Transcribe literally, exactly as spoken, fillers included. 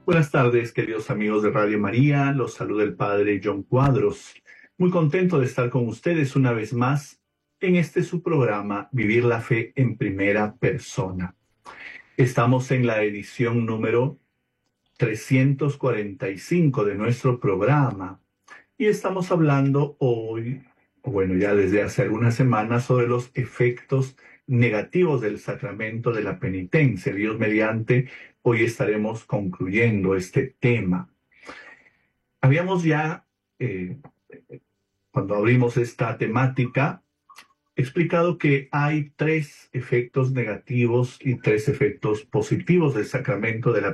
Buenas tardes, queridos amigos de Radio María. Los saluda el Padre John Cuadros. Muy contento de estar con ustedes una vez más en este su programa, Vivir la Fe en Primera Persona. Estamos en la edición número trescientos cuarenta y cinco de nuestro programa y estamos hablando hoy, o bueno, ya desde hace algunas semanas, sobre los efectos negativos del sacramento de la penitencia. Dios mediante, hoy estaremos concluyendo este tema. Habíamos ya, eh, cuando abrimos esta temática, explicado que hay tres efectos negativos y tres efectos positivos del sacramento de la